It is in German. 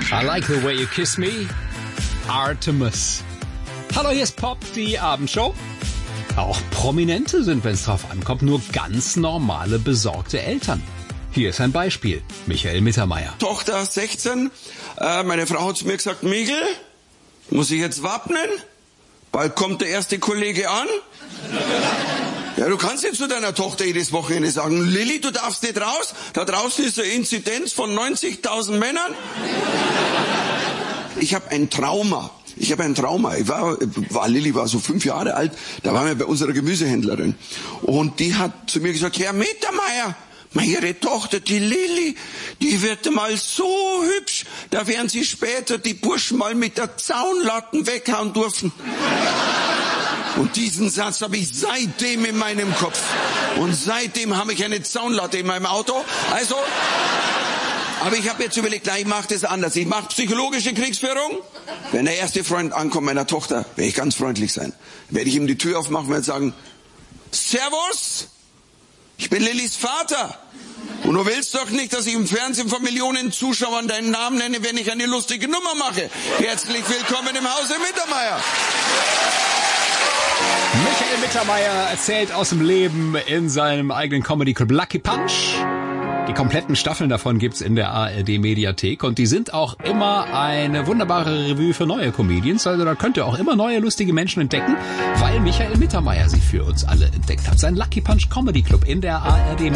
I like the way you kiss me, Artemis. Hallo, hier ist Pop, die Abendshow. Auch Prominente sind, wenn es drauf ankommt, nur ganz normale, besorgte Eltern. Hier ist ein Beispiel. Michael Mittermeier. Tochter 16, meine Frau hat zu mir gesagt, Michel, muss ich jetzt wappnen? Bald kommt der erste Kollege an. Ja, du kannst jetzt zu deiner Tochter jedes Wochenende sagen, Lilly, du darfst nicht raus, da draußen ist eine Inzidenz von 90.000 Männern. Ich habe ein Trauma. Lilly war so 5 Jahre alt, da waren wir bei unserer Gemüsehändlerin. Und die hat zu mir gesagt, Herr Mittermeier, ihre Tochter, die Lilly, die wird mal so hübsch, da werden sie später die Burschen mal mit der Zaunlatten weghauen dürfen. Und diesen Satz habe ich seitdem in meinem Kopf. Und seitdem habe ich eine Zaunlatte in meinem Auto. Also, aber ich habe jetzt überlegt, ich mache das anders. Ich mache psychologische Kriegsführung. Wenn der erste Freund ankommt meiner Tochter, werde ich ganz freundlich sein. Werde ich ihm die Tür aufmachen und werde sagen, Servus, ich bin Lillys Vater. Und du willst doch nicht, dass ich im Fernsehen von Millionen Zuschauern deinen Namen nenne, wenn ich eine lustige Nummer mache. Herzlich willkommen im Hause Mittermeier. Michael Mittermeier erzählt aus dem Leben in seinem eigenen Comedy Club Lucky Punch. Die kompletten Staffeln davon gibt's in der ARD Mediathek und die sind auch immer eine wunderbare Revue für neue Comedians. Also da könnt ihr auch immer neue lustige Menschen entdecken, weil Michael Mittermeier sie für uns alle entdeckt hat. Sein Lucky Punch Comedy Club in der ARD Mediathek.